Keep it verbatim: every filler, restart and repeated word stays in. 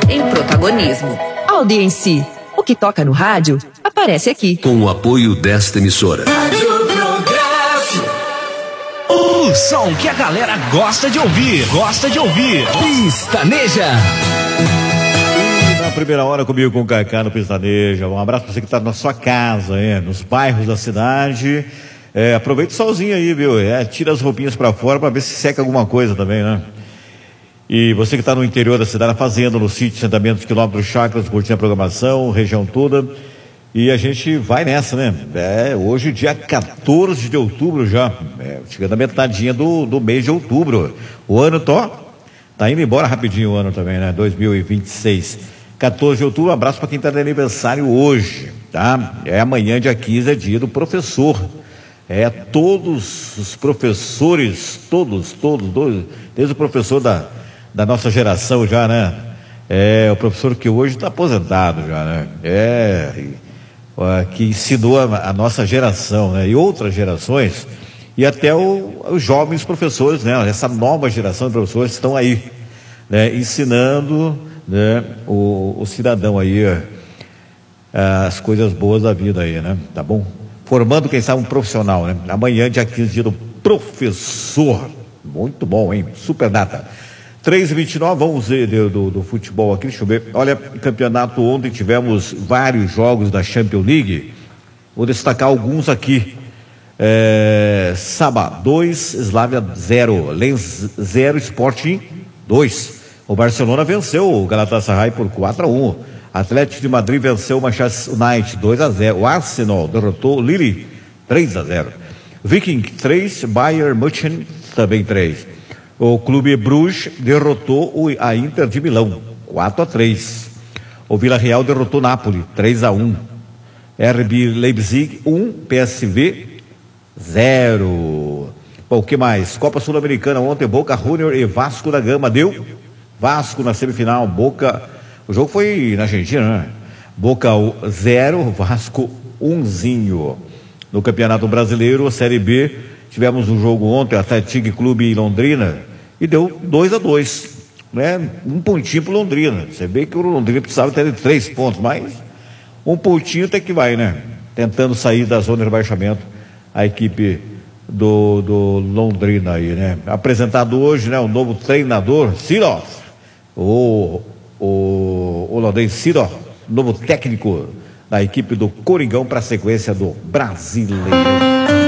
em protagonismo. Audiência. O que toca no rádio, aparece aqui. Com o apoio desta emissora. Rádio Progresso. O som que a galera gosta de ouvir. Gosta de ouvir. Pistaneja. E na primeira hora comigo com o Cacá no Pistaneja. Um abraço pra você que tá na sua casa, hein? Nos bairros da cidade. É, aproveita o solzinho aí, viu? É, tira as roupinhas pra fora pra ver se seca alguma coisa também, né? E você que está no interior da cidade, na fazenda, no sítio, assentamentos, quilômetros, chácaras, curtindo a programação, região toda. E a gente vai nessa, né? É, hoje, dia quatorze de outubro já. É, chegando a metadinha do, do mês de outubro. O ano tó, tá indo embora rapidinho o ano também, né? dois mil e vinte e seis. quatorze de outubro, um abraço para quem está de aniversário hoje, tá? É amanhã, dia quinze, é dia do professor. É, todos os professores, todos, todos, todos desde o professor da da nossa geração já, né? É, o professor que hoje está aposentado já, né? É, é, que ensinou a, a nossa geração, né? E outras gerações, e até o, os jovens professores, né? Essa nova geração de professores estão aí, né? Ensinando, né? O, o cidadão aí, as coisas boas da vida aí, né? Tá bom? Formando, quem sabe, um profissional, né? Amanhã, dia quinze, dia do professor. Muito bom, hein? Super data. três e vinte e nove, vamos ver do, do, do futebol aqui, deixa eu ver. Olha, campeonato ontem tivemos vários jogos da Champions League. Vou destacar alguns aqui. É, Saba dois, Slavia zero, Lens zero, Sporting dois. O Barcelona venceu o Galatasaray por quatro a um. Atlético de Madrid venceu o Manchester United dois a zero. O Arsenal derrotou o Lille três a zero. Viking três, Bayern München também três. O Clube Bruges derrotou a Inter de Milão, quatro a três. O Villarreal derrotou Napoli, três a um. R B Leipzig, um. P S V, zero. Bom, o que mais? Copa Sul-Americana ontem, Boca Juniors e Vasco da Gama. Deu Vasco na semifinal. Boca, o jogo foi na Argentina, né? Boca zero, Vasco umzinho. No Campeonato Brasileiro, Série B, tivemos um jogo ontem, Atlético Clube e Londrina, e deu dois a dois, né? Um pontinho pro Londrina. Você vê que o Londrina precisava ter três pontos, mas um pontinho até que vai, né? Tentando sair da zona de rebaixamento, a equipe do, do Londrina aí, né? Apresentado hoje, né? O novo treinador, Sirof, o, o holandês Sirof, novo técnico da equipe do Coringão para a sequência do Brasileiro.